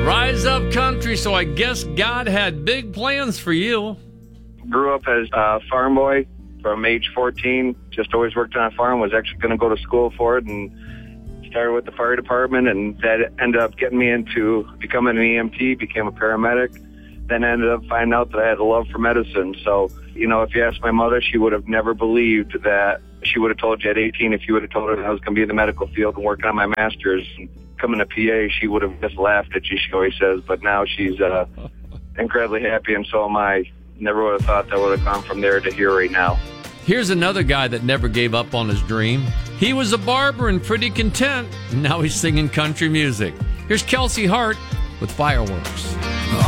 Rise up country, so I guess God had big plans for you. Grew up as a farm boy from age 14. Just always worked on a farm. Was actually going to go to school for it, and started with the fire department, and that ended up getting me into becoming an EMT, became a paramedic. Then ended up finding out that I had a love for medicine. So, if you asked my mother, she would have never believed that. She would have told you at 18, if you would have told her that I was going to be in the medical field and working on my master's and coming to PA, she would have just laughed at you, she always says. But now she's incredibly happy, and so am I. Never would have thought that would have gone from there to here right now. Here's another guy that never gave up on his dream. He was a barber and pretty content. Now he's singing country music. Here's Kelsey Hart with Fireworks.